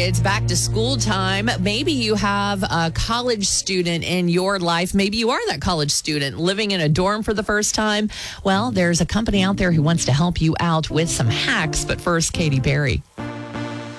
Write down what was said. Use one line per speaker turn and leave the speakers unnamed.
It's back to school time. Maybe you have a college student in your life. Maybe you are that college student living in a dorm for the first time. Well, there's a company out there who wants to help you out with some hacks. But first, Katy Perry.